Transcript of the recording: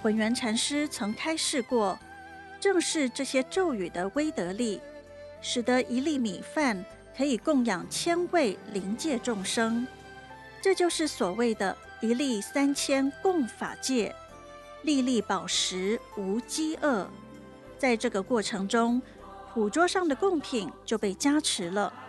混元禅师曾开示过，正是这些咒语的威德力，使得一粒米饭可以供养千位灵界众生。这就是所谓的一粒3000供法界，粒粒宝石无饥饿。在这个过程中，虎桌上的贡品就被加持了。